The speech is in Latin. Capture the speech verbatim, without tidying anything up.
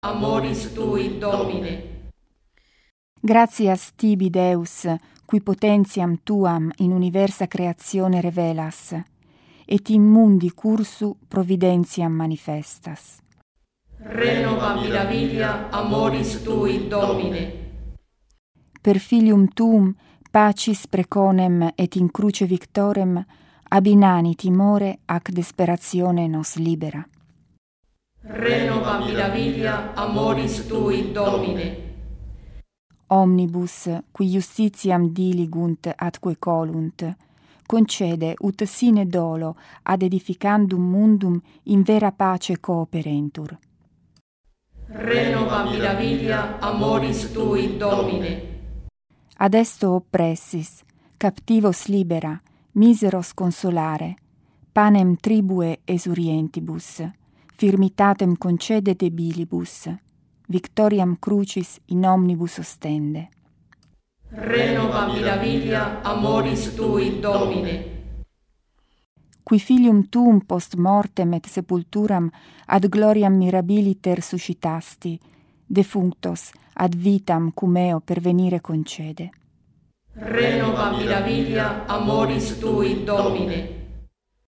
amoris tui, Domine. Gratias tibi, Deus, qui potentiam tuam in universa creatione revelas, et in mundi cursu providentiam manifestas. Renova miraviglia amoris tui, Domine. Per filium tuum pacis preconem et in cruce victorem abinani timore ac desperatione nos libera. Renova miraviglia amoris tui, Domine. Omnibus, qui justitiam diligunt atque colunt, concede ut sine dolo ad edificandum mundum in vera pace cooperentur. Renova miraviglia amoris tui, Domine. Ad esto oppressis, captivos libera, miseros consolare, panem tribue esurientibus, firmitatem concede debilibus, victoriam crucis in omnibus ostende. Renova miraviglia amoris tui, Domine. Qui filium tuum post mortem et sepulturam ad gloriam mirabiliter suscitasti, defunctos ad vitam cum eo pervenire concede. Renova miraviglia amoris tui, Domine.